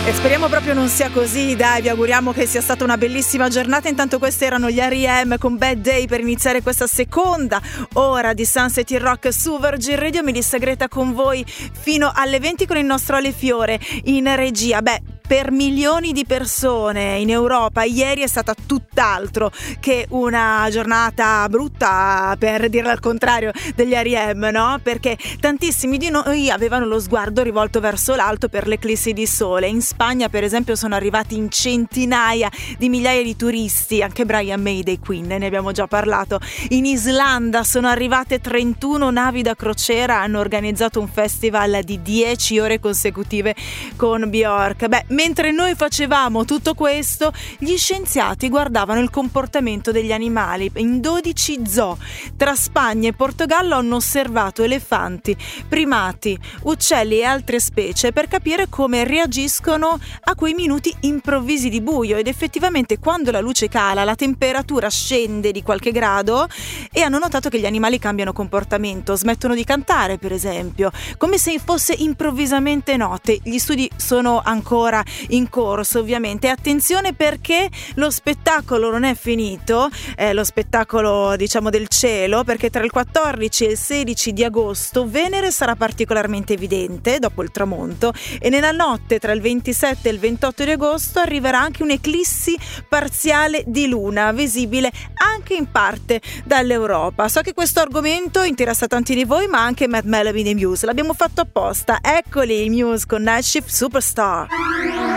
E speriamo proprio non sia così, dai, vi auguriamo che sia stata una bellissima giornata. Intanto questi erano gli R.E.M. con Bad Day per iniziare questa seconda ora di Sunset in Rock su Virgin Radio. Melissa Greta con voi fino alle 20 con il nostro Ale Fiore in regia. Per milioni di persone in Europa ieri è stata tutt'altro che una giornata brutta, per dirla al contrario degli R.E.M., no? Perché tantissimi di noi avevano lo sguardo rivolto verso l'alto per l'eclissi di sole. In Spagna, per esempio, sono arrivati in centinaia di migliaia di turisti, anche Brian May dei Queen, ne abbiamo già parlato. In Islanda sono arrivate 31 navi da crociera, hanno organizzato un festival di 10 ore consecutive con Björk. Mentre noi facevamo tutto questo, gli scienziati guardavano il comportamento degli animali in 12 zoo. Tra Spagna e Portogallo hanno osservato elefanti, primati, uccelli e altre specie per capire come reagiscono a quei minuti improvvisi di buio, ed effettivamente quando la luce cala la temperatura scende di qualche grado e hanno notato che gli animali cambiano comportamento, smettono di cantare per esempio, come se fosse improvvisamente notte. Gli studi sono ancora in corso ovviamente. Attenzione, perché lo spettacolo non è finito, lo spettacolo diciamo del cielo, perché tra il 14 e il 16 di agosto Venere sarà particolarmente evidente dopo il tramonto, e nella notte tra il 27 e il 28 di agosto arriverà anche un'eclissi parziale di luna visibile anche in parte dall'Europa. So che questo argomento interessa tanti di voi, ma anche Matt Melody dei Muse, l'abbiamo fatto apposta. Eccoli i Muse con Night Shift Superstar.